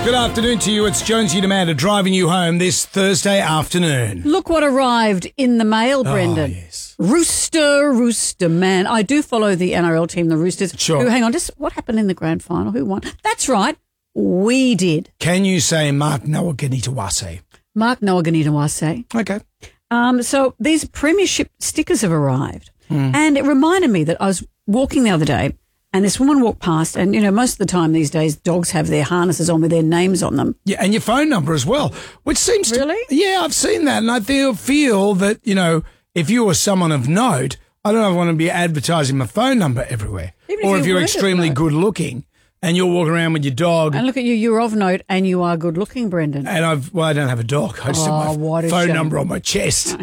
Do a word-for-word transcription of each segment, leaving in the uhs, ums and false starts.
Good afternoon to you. It's Jonesy and Amanda driving you home this Thursday afternoon. Look what arrived in the mail, Brendan. Oh, yes. Rooster, Rooster man. I do follow the N R L team, the Roosters. Sure. Who, hang on, just what happened in the grand final? Who won? That's right. We did. Can you say Mark Nawaqanitawase? Mark Nawaqanitawase. Okay. Um, so these premiership stickers have arrived. Mm. And it reminded me that I was walking the other day and this woman walked past, and, you know, most of the time these days dogs have their harnesses on with their names on them. Yeah, and your phone number as well, which seems Really? to... Yeah, I've seen that, and I feel, feel that, you know, if you were someone of note, I don't want to be advertising my phone number everywhere. Even if or you if you're weren't of extremely note. good looking and you're walking around with your dog... And look at you, you're of note and you are good looking, Brendan. And I've... Well, I don't have a dog. I just Oh, have what my a phone shame. number on my chest.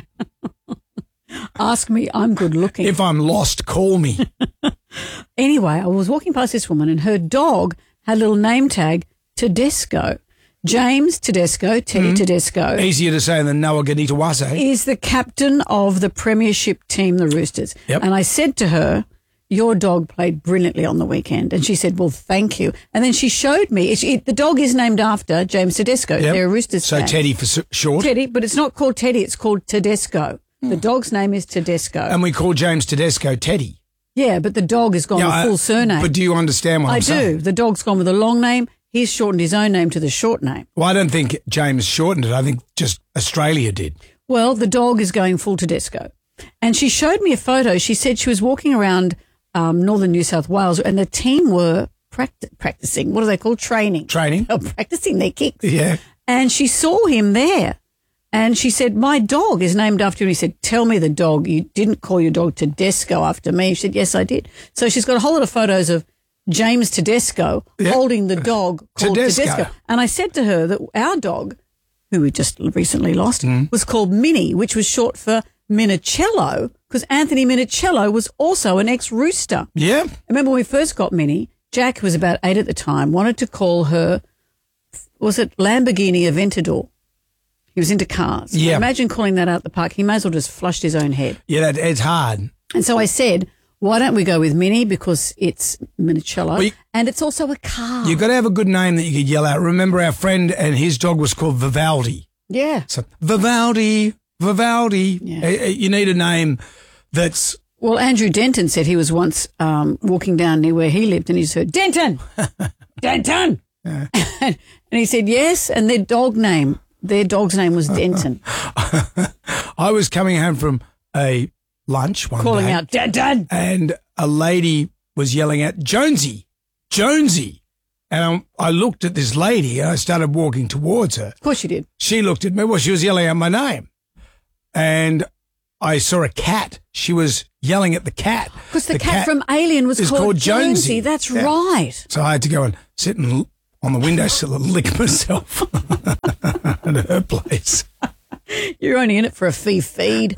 Ask me, I'm good looking. If I'm lost, call me. Anyway, I was walking past this woman and her dog had a little name tag, Tedesco. James Tedesco, Teddy Tedesco, Easier to say than Nawaqanitawase. is the captain of the premiership team, the Roosters. Yep. And I said to her, your dog played brilliantly on the weekend. And she said, well, thank you. And then she showed me, it, it, the dog is named after James Tedesco. Yep. They're a Roosters So fan. Teddy for s- short. Teddy, but it's not called Teddy, it's called Tedesco. The dog's name is Tedesco. And we call James Tedesco Teddy. yeah, but the dog has gone Yeah, with I- full surname. But do you understand what I I'm do. saying? The dog's gone with a long name. He's shortened his own name to the short name. Well, I don't think James shortened it. I think just Australia did. Well, the dog is going full Tedesco. And she showed me a photo. She said she was walking around um, northern New South Wales and the team were practi- practicing. What are they called? Training. Training. Oh, practicing their kicks. Yeah. And she saw him there. And she said, my dog is named after you. He said, tell me the dog. You didn't call your dog Tedesco after me. She said, yes, I did. So she's got a whole lot of photos of James Tedesco Yeah. holding the dog called Tedesco. Tedesco. And I said to her that our dog, who we just recently lost, Mm. was called Minnie, which was short for Minicello, because Anthony Minicello was also an ex-rooster. Yeah. I remember when we first got Minnie, Jack, who was about eight at the time, wanted to call her, was it Lamborghini Aventador? He was into cars. Yeah. Imagine calling that out the park. He may as well just flushed his own head. Yeah, that, it's hard. And so I said, why don't we go with Minnie, because it's Minicello, Well, you- and it's also a car. You've got to have a good name that you could yell out. Remember our friend and his dog was called Vivaldi. Yeah. So Vivaldi, Vivaldi. Yeah. Uh, uh, You need a name that's... Well, Andrew Denton said he was once um, walking down near where he lived and he just heard, Denton! Denton! and, and he said, yes, and their dog name, their dog's name was Denton. I was coming home from a lunch one Calling day. out, Denton! And a lady was yelling out, Jonesy, Jonesy. And I, I looked at this lady and I started walking towards her. Of course you did. She looked at me. Well, she was yelling out my name. And I saw a cat. She was yelling at the cat. Because the, cat, from Alien was is called, called Jonesy. That's Yeah. right. So I had to go and sit and l- on the windowsill and lick myself at her place. You're only in it for a fee feed.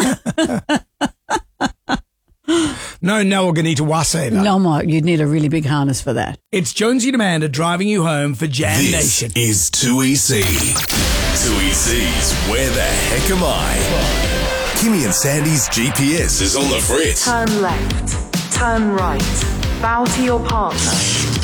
No Nawaqanitawase, though. No, Mark, you'd need a really big harness for that. It's Jonesy and Amanda driving you home for Jam This Nation. is two E C. two E C's Where the Heck Am I? Kimmy and Sandy's G P S is on the fritz. Turn left, turn right, bow to your partner,